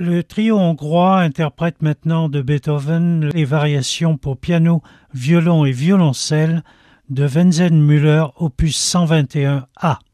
Le trio hongrois interprète maintenant de Beethoven les variations pour piano, violon et violoncelle de Wenzel Müller, opus 121A.